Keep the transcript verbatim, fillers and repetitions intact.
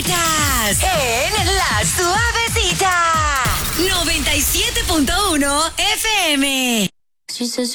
favoritas en La Suavecita. noventa y siete punto uno F M. She says